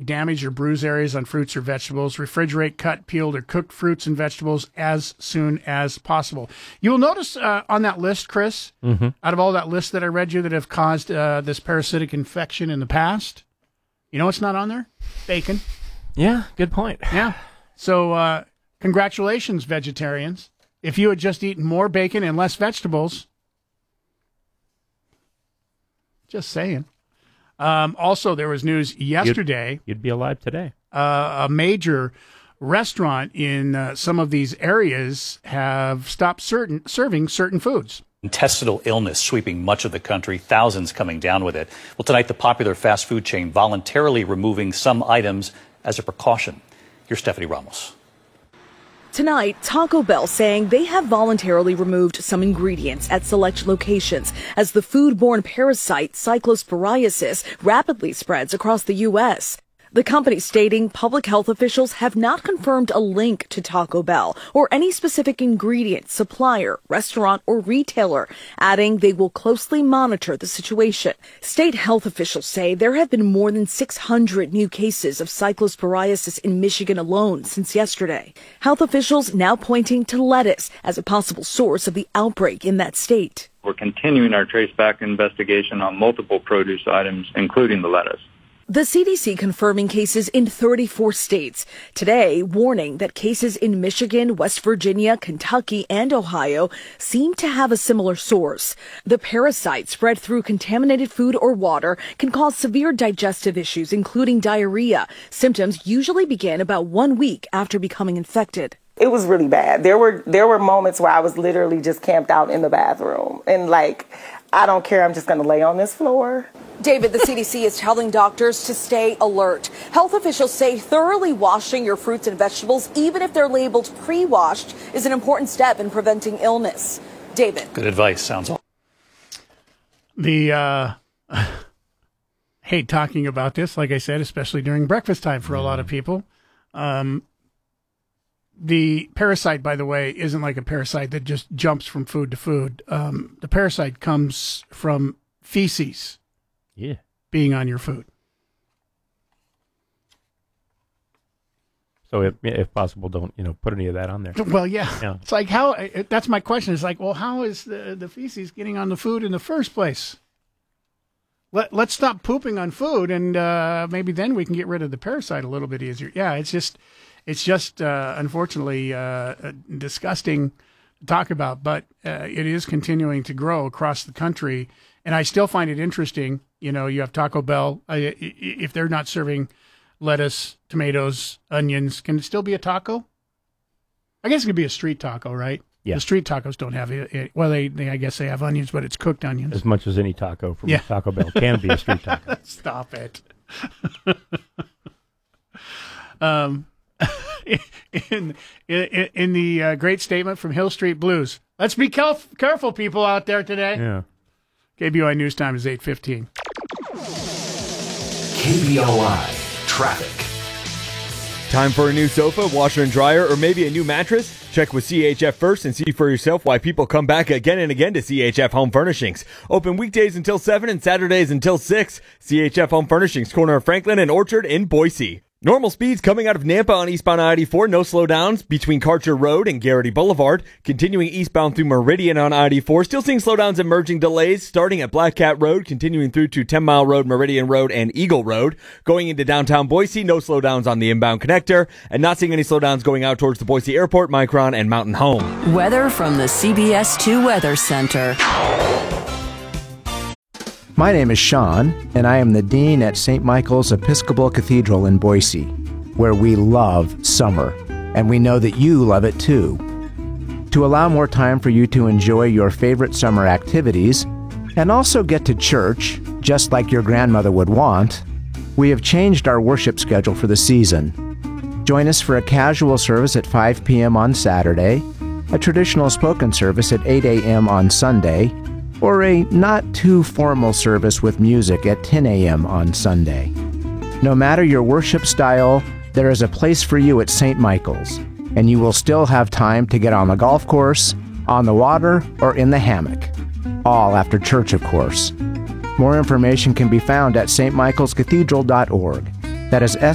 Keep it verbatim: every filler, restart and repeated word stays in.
damaged or bruised areas on fruits or vegetables. Refrigerate cut, peeled, or cooked fruits and vegetables as soon as possible. You'll notice uh, on that list, Chris, mm-hmm. out of all that list that I read you that have caused uh, this parasitic infection in the past, you know what's not on there? Bacon. Yeah, good point. Yeah. So uh, congratulations, vegetarians. If you had just eaten more bacon and less vegetables, just saying. Um, also, there was news yesterday. You'd, you'd be alive today. Uh, a major restaurant in uh, some of these areas have stopped certain serving certain foods. Intestinal illness sweeping much of the country, thousands coming down with it. Well, tonight, the popular fast food chain voluntarily removing some items as a precaution. Here's Stephanie Ramos. Tonight, Taco Bell saying they have voluntarily removed some ingredients at select locations as the foodborne parasite cyclosporiasis rapidly spreads across the U S The company stating public health officials have not confirmed a link to Taco Bell or any specific ingredient, supplier, restaurant, or retailer, adding they will closely monitor the situation. State health officials say there have been more than six hundred new cases of cyclosporiasis in Michigan alone since yesterday. Health officials now pointing to lettuce as a possible source of the outbreak in that state. We're continuing our traceback investigation on multiple produce items, including the lettuce. The C D C confirming cases in thirty-four states. Today, warning that cases in Michigan, West Virginia, Kentucky, and Ohio seem to have a similar source. The parasite spread through contaminated food or water can cause severe digestive issues, including diarrhea. Symptoms usually begin about one week after becoming infected. It was really bad. There were there were moments where I was literally just camped out in the bathroom and like, I don't care, I'm just going to lay on this floor. David, the C D C is telling doctors to stay alert. Health officials say thoroughly washing your fruits and vegetables, even if they're labeled pre-washed, is an important step in preventing illness. David. Good advice. Sounds awesome. The, uh, hate talking about this, like I said, especially during breakfast time for a lot of people. Um, the parasite, by the way, isn't like a parasite that just jumps from food to food. Um, the parasite comes from feces. Yeah. Being on your food. So if, if possible, don't, you know, put any of that on there. Well, yeah. yeah. It's like how, that's my question. It's like, well, how is the, the feces getting on the food in the first place? Let, let's stop pooping on food and uh, maybe then we can get rid of the parasite a little bit easier. Yeah, it's just, it's just uh, unfortunately uh, disgusting to talk about, but uh, it is continuing to grow across the country. And I still find it interesting. You know, you have Taco Bell. Uh, if they're not serving lettuce, tomatoes, onions, can it still be a taco? I guess it could be a street taco, right? Yeah. The street tacos don't have it. it well, they, they I guess they have onions, but it's cooked onions. As much as any taco from yeah. Taco Bell can be a street taco. Stop it. um, in, in, in the uh, great statement from Hill Street Blues, let's be caref- careful, people out there today. Yeah. K B O I News Time is eight fifteen. K B O I Traffic. Time for a new sofa, washer and dryer, or maybe a new mattress? Check with C H F first and see for yourself why people come back again and again to C H F Home Furnishings. Open weekdays until seven and Saturdays until six. C H F Home Furnishings, corner of Franklin and Orchard in Boise. Normal speeds coming out of Nampa on eastbound I eighty-four. No slowdowns between Karcher Road and Garrity Boulevard. Continuing eastbound through Meridian on I eighty-four. Still seeing slowdowns and merging delays starting at Black Cat Road, continuing through to ten Mile Road, Meridian Road, and Eagle Road. Going into downtown Boise, no slowdowns on the inbound connector. And not seeing any slowdowns going out towards the Boise Airport, Micron, and Mountain Home. Weather from the C B S two Weather Center. My name is Sean, and I am the Dean at Saint Michael's Episcopal Cathedral in Boise, where we love summer, and we know that you love it too. To allow more time for you to enjoy your favorite summer activities, and also get to church, just like your grandmother would want, we have changed our worship schedule for the season. Join us for a casual service at five p.m. on Saturday, a traditional spoken service at eight a.m. on Sunday, or a not-too-formal service with music at ten a.m. on Sunday. No matter your worship style, there is a place for you at Saint Michael's, and you will still have time to get on the golf course, on the water, or in the hammock. All after church, of course. More information can be found at s t michaels cathedral dot org. That is